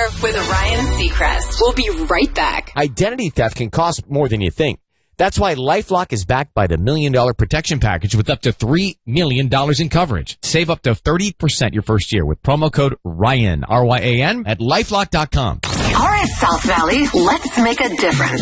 with Ryan Seacrest. We'll be right back. Identity theft can cost more than you think. That's why LifeLock is backed by the $1 Million Protection Package with up to $3 million in coverage. Save up to 30% your first year with promo code RYAN, R-Y-A-N, at LifeLock.com. All right, South Valley, let's make a difference.